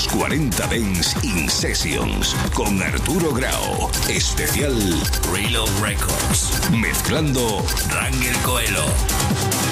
40 Dance in Sessions con Arturo Grau. Especial Reload Records. Mezclando Rangel Coelho.